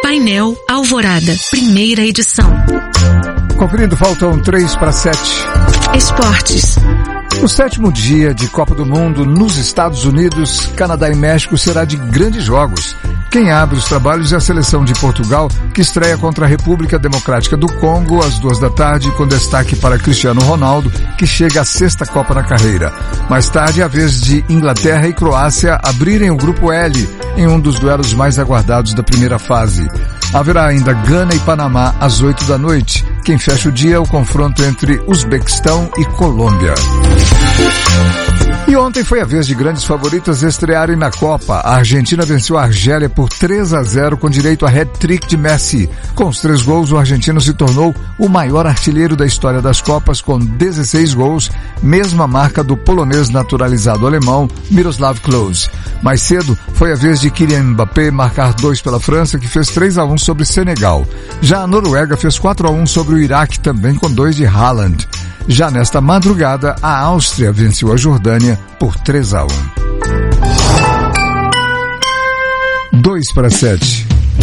Painel Alvorada, primeira edição. Conferindo, faltam 3 para 7. Esportes. O 7º dia de Copa do Mundo nos Estados Unidos, Canadá e México será de grandes jogos. Quem abre os trabalhos é a seleção de Portugal, que estreia contra a República Democrática do Congo às 14h, com destaque para Cristiano Ronaldo, que chega à 6ª Copa na carreira. Mais tarde, é a vez de Inglaterra e Croácia abrirem o Grupo L, em um dos duelos mais aguardados da primeira fase. Haverá ainda Gana e Panamá às 20h. Quem fecha o dia é o confronto entre Uzbequistão e Colômbia. E ontem foi a vez de grandes favoritas estrearem na Copa. A Argentina venceu a Argélia por 3-0 com direito a hat-trick de Messi. Com os 3 gols, o argentino se tornou o maior artilheiro da história das Copas com 16 gols, mesma marca do polonês naturalizado alemão Miroslav Klose. Mais cedo, foi a vez de Kylian Mbappé marcar 2 pela França, que fez 3-1 sobre Senegal. Já a Noruega fez 4-1 sobre o Iraque, também com 2 de Haaland. Já nesta madrugada, a Áustria venceu a Jordânia por 3-1. 2 para 7.